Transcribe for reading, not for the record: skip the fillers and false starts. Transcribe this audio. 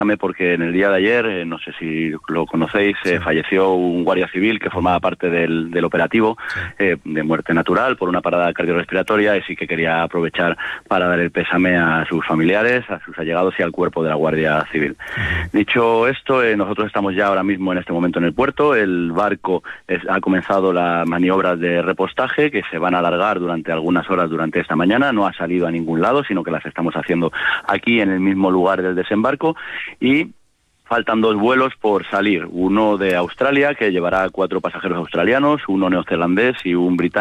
porque en el día de ayer, no sé si lo conocéis, falleció un guardia civil que formaba parte del operativo de muerte natural por una parada cardiorrespiratoria, y sí que quería aprovechar para dar el pésame a sus familiares, a sus allegados y al cuerpo de la Guardia Civil. Dicho esto, nosotros estamos ya ahora mismo en este momento en el puerto. El barco ha comenzado las maniobras de repostaje que se van a alargar durante algunas horas durante esta mañana. No ha salido a ningún lado, sino que las estamos haciendo aquí en el mismo lugar del desembarco. Y faltan 2 vuelos por salir, uno de Australia, que llevará 4 pasajeros australianos, uno neozelandés y un británico.